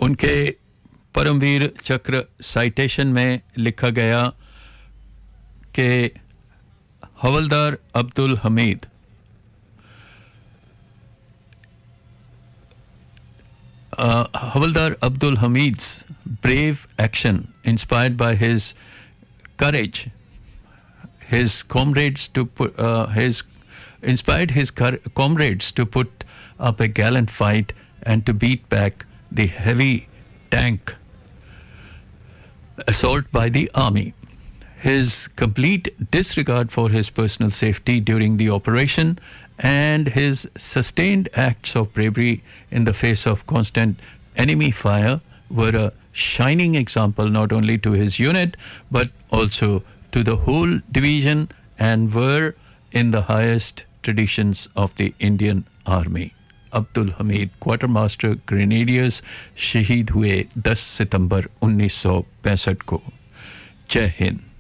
उनके परमवीर चक्र साइटेशन में लिखा गया कि हवलदार Abdul Hamid Havaldar Abdul Hamid's brave action, inspired by his courage, his comrades to put inspired his comrades to put up a gallant fight and to beat back the heavy tank assault by the army. His complete disregard for his personal safety during the operation and his sustained acts of bravery in the face of constant enemy fire were a shining example not only to his unit but also to the whole division and were in the highest traditions of the Indian Army. Abdul Hamid, Quartermaster Grenadiers, शहीद हुए 10 सितंबर 1965 को. जय हिंद.